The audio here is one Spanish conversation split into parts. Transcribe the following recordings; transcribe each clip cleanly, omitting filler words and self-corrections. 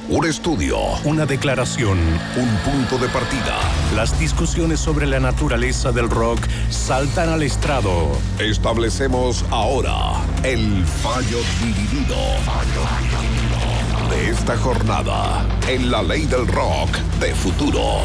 Un estudio, una declaración, un punto de partida. Las discusiones sobre la naturaleza del rock saltan al estrado. Establecemos ahora el fallo dividido de esta jornada en la ley del rock de futuro.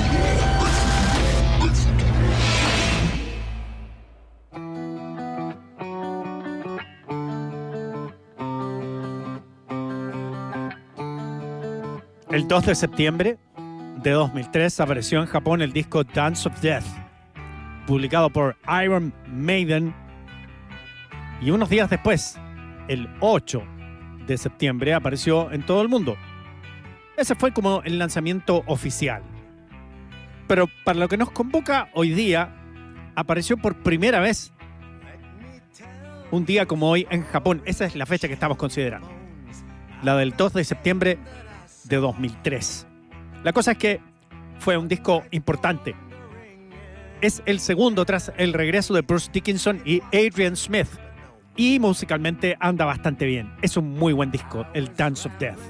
El 2 de septiembre de 2003 apareció en Japón el disco Dance of Death, publicado por Iron Maiden, y unos días después, el 8 de septiembre, apareció en todo el mundo. Ese fue como el lanzamiento oficial. Pero para lo que nos convoca hoy día, apareció por primera vez un día como hoy en Japón. Esa es la fecha que estamos considerando, la del 2 de septiembre de 2003. La cosa es que fue un disco importante. Es el segundo tras el regreso de Bruce Dickinson y Adrian Smith, y musicalmente anda bastante bien. Es un muy buen disco, el Dance of Death.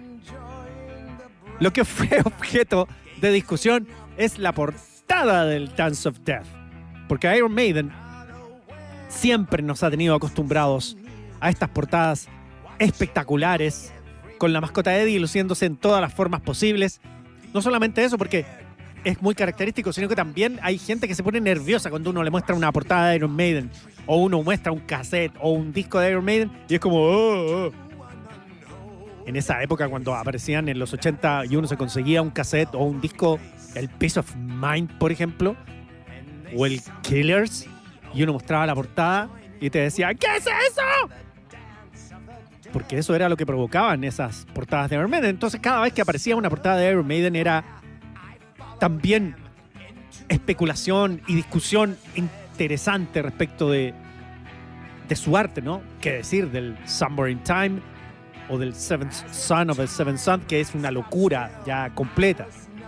Lo que fue objeto de discusión es la portada del Dance of Death, porque Iron Maiden siempre nos ha tenido acostumbrados a estas portadas espectaculares, con la mascota Eddie luciéndose en todas las formas posibles. No solamente eso, porque es muy característico, sino que también hay gente que se pone nerviosa cuando uno le muestra una portada de Iron Maiden, o uno muestra un cassette o un disco de Iron Maiden, y es como... oh, oh. En esa época, cuando aparecían en los 80 y uno se conseguía un cassette o un disco, el Peace of Mind, por ejemplo, o el Killers, y uno mostraba la portada y te decía, ¿qué es eso? Porque eso era lo que provocaban esas portadas de Iron Maiden. Entonces, cada vez que aparecía una portada de Iron Maiden era también especulación y discusión interesante respecto de su arte, ¿no? Qué decir del Somewhere in Time o del Seventh Son of the Seventh Son, que es una locura ya completa.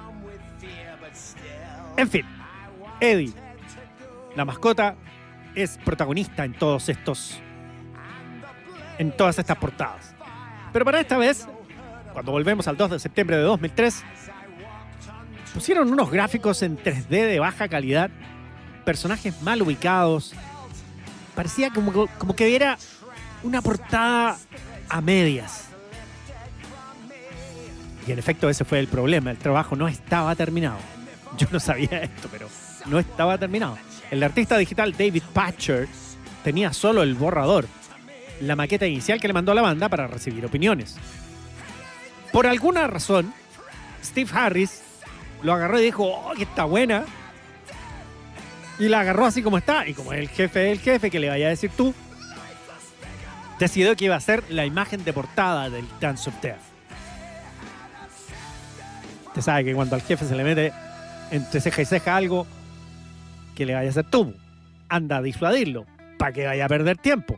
En fin, Eddie, la mascota, es protagonista en todas estas portadas. Pero para esta vez, cuando volvemos al 2 de septiembre de 2003, pusieron unos gráficos en 3D de baja calidad, personajes mal ubicados. Parecía como que era una portada a medias. Y en efecto ese fue el problema. El trabajo no estaba terminado. Yo no sabía esto, pero no estaba terminado. El artista digital David Patcher tenía solo el borrador, la maqueta inicial que le mandó a la banda para recibir opiniones. Por alguna razón, Steve Harris lo agarró y dijo, oh, que está buena. Y la agarró así como está. Y como es el jefe del jefe, que le vaya a decir tú, decidió que iba a ser la imagen de portada del Dance of Death. Usted sabe que cuando al jefe se le mete entre ceja y ceja algo, que le vaya a hacer tú. Anda a disuadirlo, para que vaya a perder tiempo.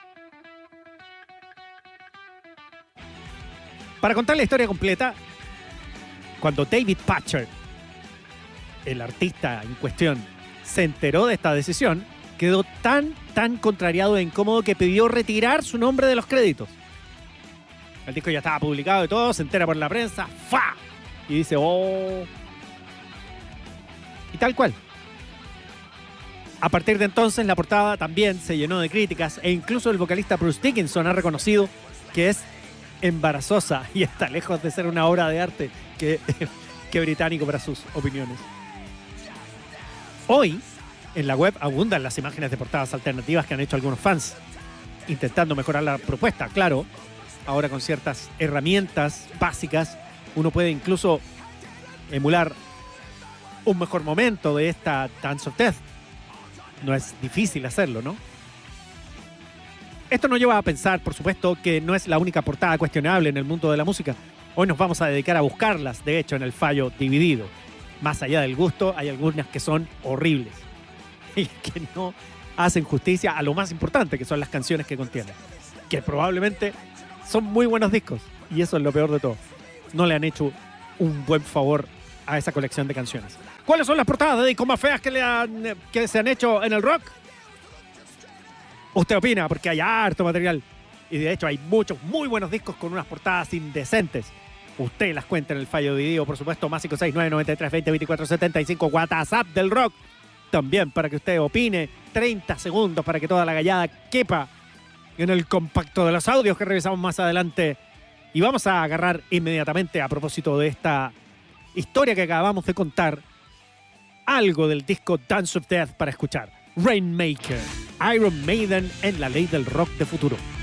Para contar la historia completa, cuando David Patcher, el artista en cuestión, se enteró de esta decisión, quedó tan contrariado e incómodo que pidió retirar su nombre de los créditos. El disco ya estaba publicado y todo, se entera por la prensa, ¡fa! Y dice, oh... Y tal cual. A partir de entonces, la portada también se llenó de críticas, e incluso el vocalista Bruce Dickinson ha reconocido que es embarazosa y está lejos de ser una obra de arte que británico para sus opiniones. Hoy, en la web abundan las imágenes de portadas alternativas que han hecho algunos fans, intentando mejorar la propuesta. Claro, ahora con ciertas herramientas básicas, uno puede incluso emular un mejor momento de esta Dance of Death. No es difícil hacerlo, ¿no? Esto nos lleva a pensar, por supuesto, que no es la única portada cuestionable en el mundo de la música. Hoy nos vamos a dedicar a buscarlas, de hecho, en el fallo dividido. Más allá del gusto, hay algunas que son horribles y que no hacen justicia a lo más importante, que son las canciones que contienen, que probablemente son muy buenos discos, y eso es lo peor de todo. No le han hecho un buen favor a esa colección de canciones. ¿Cuáles son las portadas de discos más feas que se han hecho en el rock? Usted opina, porque hay harto material. Y de hecho hay muchos muy buenos discos con unas portadas indecentes. Usted las cuenta en el fallo dividido, por supuesto, más 569 93 20 24 75, WhatsApp del rock. También para que usted opine, 30 segundos para que toda la gallada quepa en el compacto de los audios que revisamos más adelante. Y vamos a agarrar inmediatamente, a propósito de esta historia que acabamos de contar, algo del disco Dance of Death para escuchar. Rainmaker, Iron Maiden en la ley del rock de futuro.